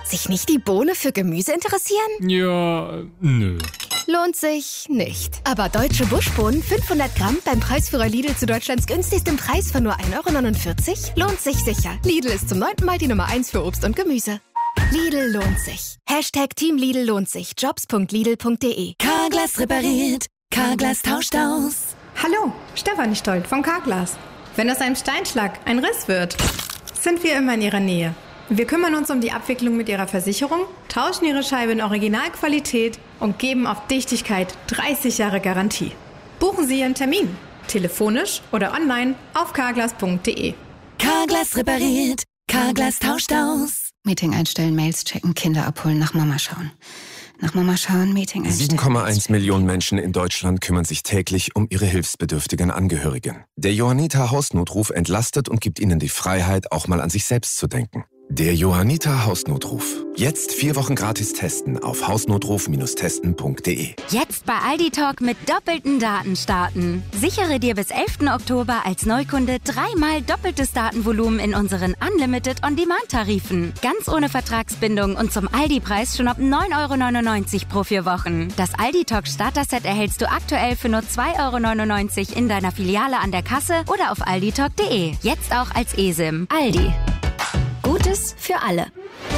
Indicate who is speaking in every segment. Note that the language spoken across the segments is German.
Speaker 1: Sich nicht die Bohne für Gemüse interessieren?
Speaker 2: Ja, nö.
Speaker 1: Lohnt sich nicht. Aber deutsche Buschbohnen 500 Gramm beim Preisführer Lidl zu Deutschlands günstigsten Preis von nur 1,49 € lohnt sich sicher. Lidl ist zum 9. Mal die Nummer 1 für Obst und Gemüse. Lidl lohnt sich. #Team Lidl lohnt sich. Jobs.lidl.de.
Speaker 3: Carglass repariert. Carglass tauscht aus.
Speaker 4: Hallo, Stefanie Stolt von Carglass. Wenn aus einem Steinschlag ein Riss wird, sind wir immer in Ihrer Nähe. Wir kümmern uns um die Abwicklung mit Ihrer Versicherung, tauschen Ihre Scheibe in Originalqualität und geben auf Dichtigkeit 30 Jahre Garantie. Buchen Sie Ihren Termin, telefonisch oder online auf carglass.de.
Speaker 3: Carglass repariert. Carglass tauscht aus.
Speaker 5: Meeting einstellen, Mails checken, Kinder abholen, nach Mama schauen. Nach Mama schauen, Meeting einstellen.
Speaker 6: 7,1 Millionen Menschen in Deutschland kümmern sich täglich um ihre hilfsbedürftigen Angehörigen. Der Johanniter Hausnotruf entlastet und gibt ihnen die Freiheit, auch mal an sich selbst zu denken. Der Johanniter Hausnotruf. Jetzt 4 Wochen gratis testen auf hausnotruf-testen.de.
Speaker 7: Jetzt bei Aldi Talk mit doppelten Daten starten. Sichere dir bis 11. Oktober als Neukunde 3-mal doppeltes Datenvolumen in unseren Unlimited On-Demand-Tarifen. Ganz ohne Vertragsbindung und zum Aldi-Preis schon ab 9,99 € pro 4 Wochen. Das Aldi Talk Starter-Set erhältst du aktuell für nur 2,99 € in deiner Filiale an der Kasse oder auf alditalk.de. Jetzt auch als eSIM. Aldi. Gutes für alle.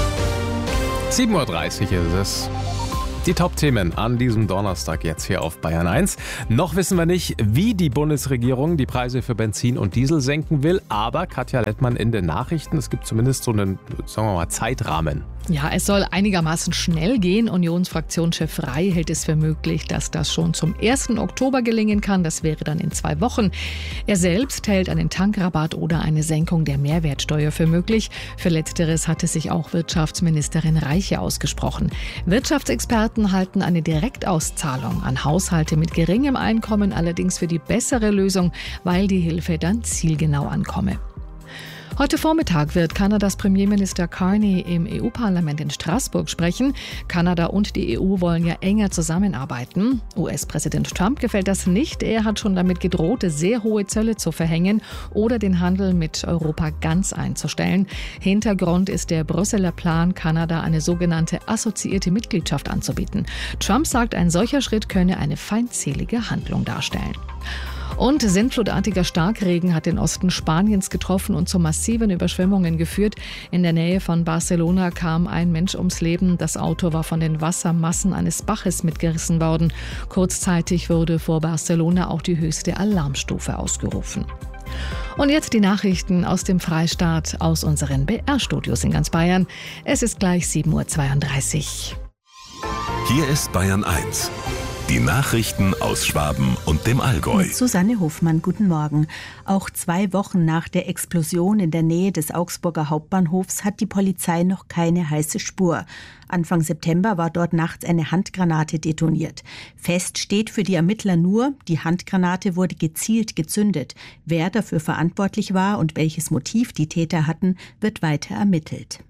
Speaker 2: 7:30 Uhr ist es. Die Top-Themen an diesem Donnerstag jetzt hier auf Bayern 1. Noch wissen wir nicht, wie die Bundesregierung die Preise für Benzin und Diesel senken will, aber Katja Lettmann in den Nachrichten, es gibt zumindest so einen, sagen wir mal, Zeitrahmen.
Speaker 8: Ja, es soll einigermaßen schnell gehen. Unionsfraktionschef Rey hält es für möglich, dass das schon zum 1. Oktober gelingen kann. Das wäre dann in 2 Wochen. Er selbst hält einen Tankrabatt oder eine Senkung der Mehrwertsteuer für möglich. Für Letzteres hatte sich auch Wirtschaftsministerin Reiche ausgesprochen. Wirtschaftsexperten halten eine Direktauszahlung an Haushalte mit geringem Einkommen allerdings für die bessere Lösung, weil die Hilfe dann zielgenau ankomme. Heute Vormittag wird Kanadas Premierminister Carney im EU-Parlament in Straßburg sprechen. Kanada und die EU wollen ja enger zusammenarbeiten. US-Präsident Trump gefällt das nicht. Er hat schon damit gedroht, sehr hohe Zölle zu verhängen oder den Handel mit Europa ganz einzustellen. Hintergrund ist der Brüsseler Plan, Kanada eine sogenannte assoziierte Mitgliedschaft anzubieten. Trump sagt, ein solcher Schritt könne eine feindselige Handlung darstellen. Und sintflutartiger Starkregen hat den Osten Spaniens getroffen und zu massiven Überschwemmungen geführt. In der Nähe von Barcelona kam ein Mensch ums Leben. Das Auto war von den Wassermassen eines Baches mitgerissen worden. Kurzzeitig wurde vor Barcelona auch die höchste Alarmstufe ausgerufen. Und jetzt die Nachrichten aus dem Freistaat, aus unseren BR-Studios in ganz Bayern. Es ist gleich 7:32 Uhr.
Speaker 9: Hier ist Bayern 1. Die Nachrichten aus Schwaben und dem Allgäu.
Speaker 10: Mit Susanne Hofmann, guten Morgen. Auch 2 Wochen nach der Explosion in der Nähe des Augsburger Hauptbahnhofs hat die Polizei noch keine heiße Spur. Anfang September war dort nachts eine Handgranate detoniert. Fest steht für die Ermittler nur, die Handgranate wurde gezielt gezündet. Wer dafür verantwortlich war und welches Motiv die Täter hatten, wird weiter ermittelt.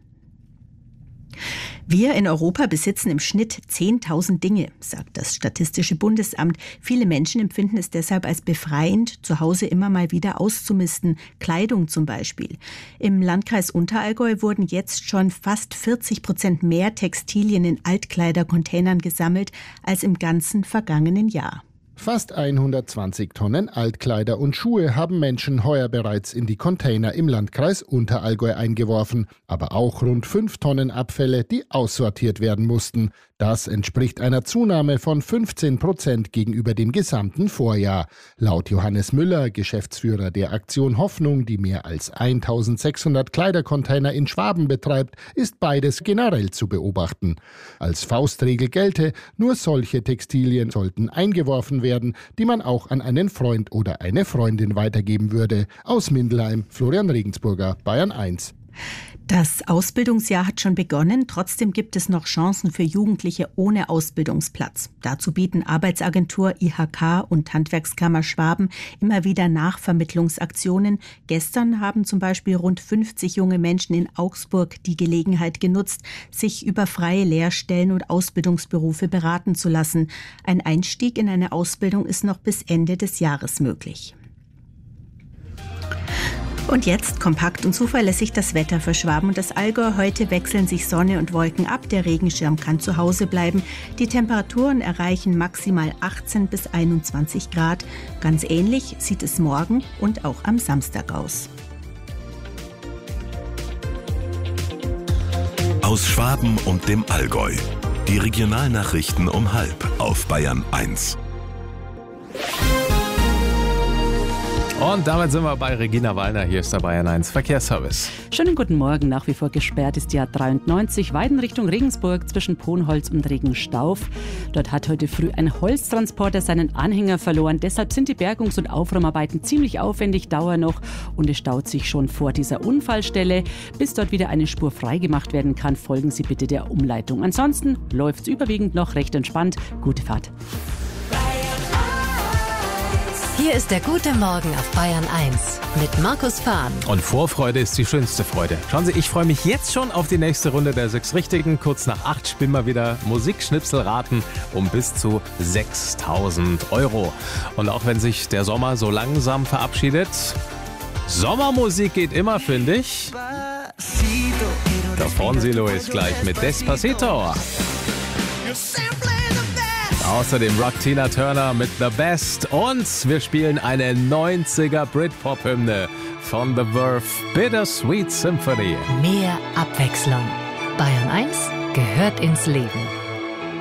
Speaker 10: Wir in Europa besitzen im Schnitt 10.000 Dinge, sagt das Statistische Bundesamt. Viele Menschen empfinden es deshalb als befreiend, zu Hause immer mal wieder auszumisten, Kleidung zum Beispiel. Im Landkreis Unterallgäu wurden jetzt schon fast 40% mehr Textilien in Altkleidercontainern gesammelt als im ganzen vergangenen Jahr.
Speaker 11: Fast 120 Tonnen Altkleider und Schuhe haben Menschen heuer bereits in die Container im Landkreis Unterallgäu eingeworfen, aber auch rund 5 Tonnen Abfälle, die aussortiert werden mussten. Das entspricht einer Zunahme von 15% gegenüber dem gesamten Vorjahr. Laut Johannes Müller, Geschäftsführer der Aktion Hoffnung, die mehr als 1600 Kleidercontainer in Schwaben betreibt, ist beides generell zu beobachten. Als Faustregel gelte, nur solche Textilien sollten eingeworfen werden, die man auch an einen Freund oder eine Freundin weitergeben würde. Aus Mindelheim, Florian Regensburger, Bayern 1.
Speaker 10: Das Ausbildungsjahr hat schon begonnen, trotzdem gibt es noch Chancen für Jugendliche ohne Ausbildungsplatz. Dazu bieten Arbeitsagentur IHK und Handwerkskammer Schwaben immer wieder Nachvermittlungsaktionen. Gestern haben zum Beispiel rund 50 junge Menschen in Augsburg die Gelegenheit genutzt, sich über freie Lehrstellen und Ausbildungsberufe beraten zu lassen. Ein Einstieg in eine Ausbildung ist noch bis Ende des Jahres möglich. Und jetzt kompakt und zuverlässig das Wetter für Schwaben und das Allgäu. Heute wechseln sich Sonne und Wolken ab. Der Regenschirm kann zu Hause bleiben. Die Temperaturen erreichen maximal 18 bis 21 Grad. Ganz ähnlich sieht es morgen und auch am Samstag aus.
Speaker 9: Aus Schwaben und dem Allgäu. Die Regionalnachrichten um 12:30 auf Bayern 1.
Speaker 2: Und damit sind wir bei Regina Wallner. Hier ist der Bayern 1 Verkehrsservice.
Speaker 12: Schönen guten Morgen. Nach wie vor gesperrt ist die A93 Weiden Richtung Regensburg zwischen Ponholz und Regenstauf. Dort hat heute früh ein Holztransporter seinen Anhänger verloren. Deshalb sind die Bergungs- und Aufräumarbeiten ziemlich aufwendig, dauern noch und es staut sich schon vor dieser Unfallstelle. Bis dort wieder eine Spur freigemacht werden kann, folgen Sie bitte der Umleitung. Ansonsten läuft es überwiegend noch recht entspannt. Gute Fahrt.
Speaker 3: Hier ist der gute Morgen auf Bayern 1 mit Markus Fahn.
Speaker 2: Und Vorfreude ist die schönste Freude. Schauen Sie, ich freue mich jetzt schon auf die nächste Runde der 6 Richtigen. Kurz nach 8 spielen wir wieder Musikschnipsel raten um bis zu 6.000 €. Und auch wenn sich der Sommer so langsam verabschiedet, Sommermusik geht immer, finde ich. Der Fonsi Luis gleich mit Despacito. Außerdem Rock Tina Turner mit The Best und wir spielen eine 90er Britpop-Hymne von The Verve, Bittersweet Symphony.
Speaker 3: Mehr Abwechslung. Bayern 1 gehört ins Leben.